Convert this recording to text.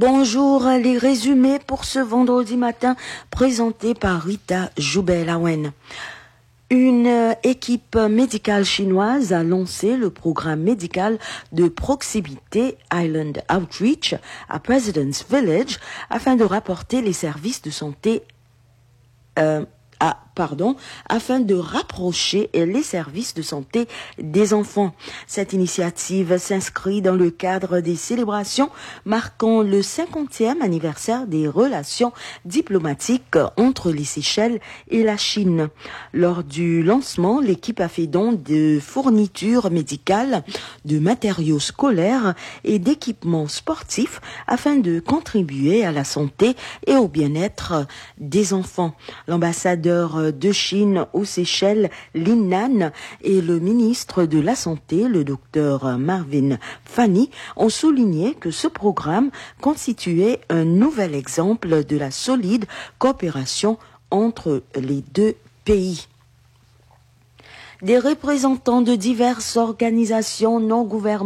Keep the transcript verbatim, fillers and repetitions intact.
Bonjour, les résumés pour ce vendredi matin présentés par Rita Joubel-Awen. Une équipe médicale chinoise a lancé le programme médical de proximité Island Outreach à President's Village afin de rapporter les services de santé euh, à, pardon, afin de rapprocher les services de santé des enfants. Cette initiative s'inscrit dans le cadre des célébrations marquant le cinquantième anniversaire des relations diplomatiques entre les Seychelles et la Chine. Lors du lancement, l'équipe a fait don de fournitures médicales, de matériaux scolaires et d'équipements sportifs afin de contribuer à la santé et au bien-être des enfants. L'ambassadeur de Chine aux Seychelles, Lin Nan, et le ministre de la Santé, le docteur Marvin Fanny, ont souligné que ce programme constituait un nouvel exemple de la solide coopération entre les deux pays. Des représentants de diverses organisations non gouvernementales